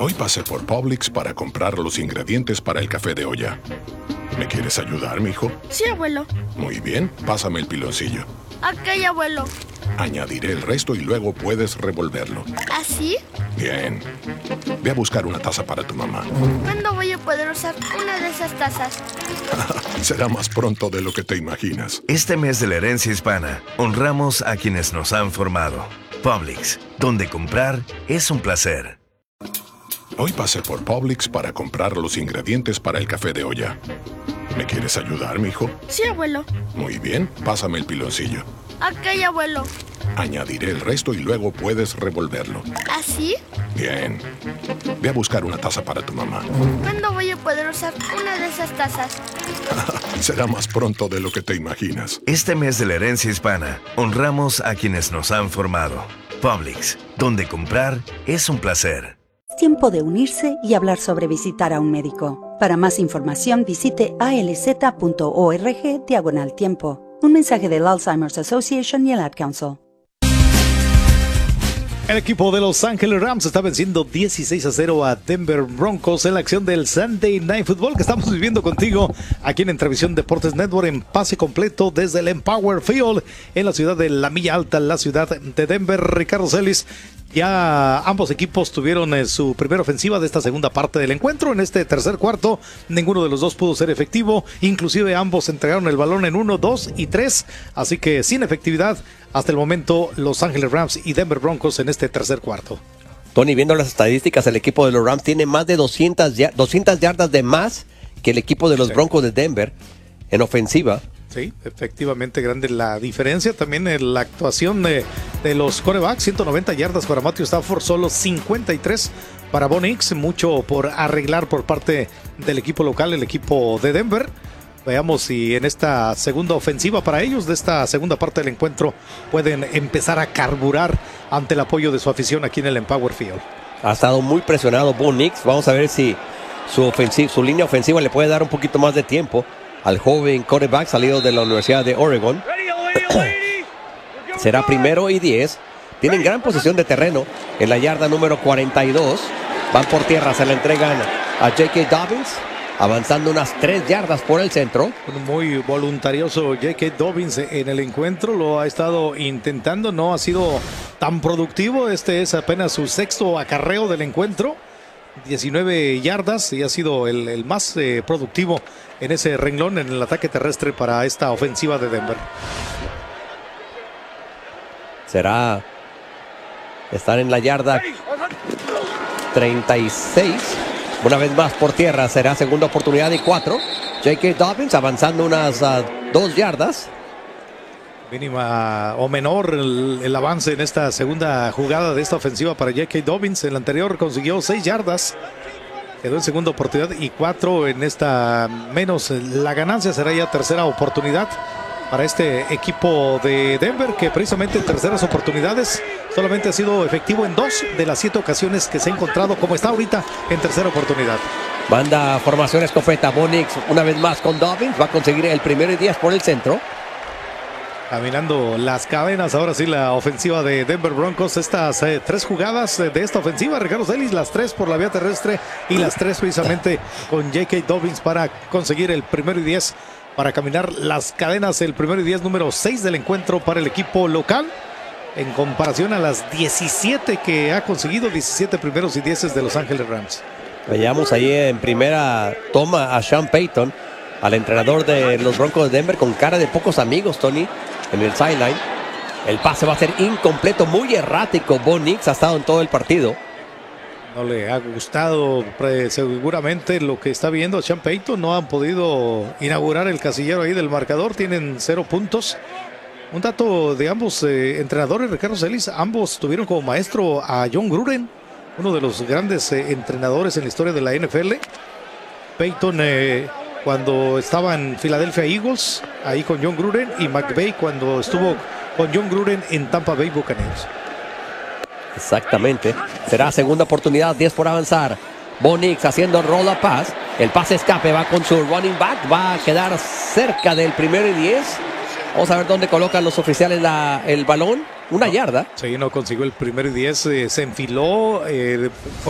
Hoy pasé por Publix para comprar los ingredientes para el café de olla. ¿Me quieres ayudar, mijo? Sí, abuelo. Muy bien, pásame el piloncillo. Ok, abuelo. Añadiré el resto y luego puedes revolverlo. ¿Así? Bien. Ve a buscar una taza para tu mamá. ¿Cuándo voy a poder usar una de esas tazas? Será más pronto de lo que te imaginas. Este mes de la herencia hispana, honramos a quienes nos han formado. Publix, donde comprar es un placer. Hoy pasé por Publix para comprar los ingredientes para el café de olla. ¿Me quieres ayudar, mijo? Sí, abuelo. Muy bien, pásame el piloncillo. Ok, abuelo. Añadiré el resto y luego puedes revolverlo. ¿Así? Bien. Ve a buscar una taza para tu mamá. ¿Cuándo voy a poder usar una de esas tazas? Será más pronto de lo que te imaginas. Este mes de la herencia hispana, honramos a quienes nos han formado. Publix, donde comprar es un placer. Tiempo de unirse y hablar sobre visitar a un médico. Para más información visite alz.org/tiempo. Un mensaje del Alzheimer's Association y el Ad Council. El equipo de Los Ángeles Rams está venciendo 16-0 a Denver Broncos en la acción del Sunday Night Football que estamos viviendo contigo aquí en Entrevisión Deportes Network en pase completo desde el Empower Field en la ciudad de La Milla Alta, la ciudad de Denver. Ricardo Celis, ya ambos equipos tuvieron su primera ofensiva de esta segunda parte del encuentro. En este tercer cuarto, ninguno de los dos pudo ser efectivo. Inclusive ambos entregaron el balón en 1, 2 y 3. Así que sin efectividad hasta el momento Los Ángeles Rams y Denver Broncos en este tercer cuarto. Tony, viendo las estadísticas, el equipo de los Rams tiene más de 200 yardas de más que el equipo de los Broncos de Denver en ofensiva. Sí, efectivamente grande la diferencia. También en la actuación de los quarterbacks, 190 yardas para Matthew Stafford, solo 53 para Bo Nix. Mucho por arreglar por parte del equipo local, el equipo de Denver. Veamos si en esta segunda ofensiva para ellos, de esta segunda parte del encuentro, pueden empezar a carburar ante el apoyo de su afición aquí en el Empower Field. Ha estado muy presionado Bo Nix. Vamos a ver si su línea ofensiva le puede dar un poquito más de tiempo al joven quarterback salido de la Universidad de Oregon. Será 1st y 10. Tienen gran posición de terreno en la yarda número 42. Van por tierra, se la entregan a J.K. Dobbins, avanzando unas 3 yardas por el centro. Muy voluntarioso J.K. Dobbins en el encuentro, lo ha estado intentando, no ha sido tan productivo. Este es apenas su 6º acarreo del encuentro. 19 yardas y ha sido el más productivo en ese renglón en el ataque terrestre para esta ofensiva de Denver. Están en la yarda 36. Una vez más por tierra, será segunda oportunidad y 4. J.K. Dobbins avanzando unas 2 yardas. Mínima o menor el avance en esta segunda jugada de esta ofensiva para J.K. Dobbins. En la anterior consiguió 6 yardas. Quedó en segunda oportunidad y 4 en esta menos. La ganancia será ya tercera oportunidad para este equipo de Denver, que precisamente en terceras oportunidades solamente ha sido efectivo en 2 de las 7 ocasiones que se ha encontrado, como está ahorita en tercera oportunidad. Manda formación escopeta. Bo Nix una vez más con Dobbins. Va a conseguir el 1st y 10 por el centro. Caminando las cadenas, ahora sí la ofensiva de Denver Broncos. Estas 3 jugadas de esta ofensiva, Ricardo Celis, las 3 por la vía terrestre y las 3 precisamente con J.K. Dobbins para conseguir el 1st y 10, para caminar las cadenas, el 1st y 10 número 6 del encuentro para el equipo local, en comparación a las 17 que ha conseguido, 17 primeros y 10 de Los Ángeles Rams. Veíamos ahí en primera toma a Sean Payton, al entrenador de los Broncos de Denver, con cara de pocos amigos, Tony, en el sideline. El pase va a ser incompleto, muy errático. Bo Nix ha estado en todo el partido. No le ha gustado seguramente lo que está viendo Sean Payton. No han podido inaugurar el casillero ahí del marcador. Tienen 0 puntos. Un dato de ambos entrenadores, Ricardo Celis, ambos tuvieron como maestro a John Gruden, uno de los grandes entrenadores en la historia de la NFL. Payton cuando estaba en Philadelphia Eagles, ahí con John Gruden, y McVay cuando estuvo con John Gruden en Tampa Bay Buccaneers. Exactamente. Será segunda oportunidad, 10 por avanzar. Bo Nix haciendo roll a pass. El pase escape va con su running back. Va a quedar cerca del 1st y 10. Vamos a ver dónde colocan los oficiales el balón. Una yarda. Sí, no consiguió el 1st y 10. Se enfiló.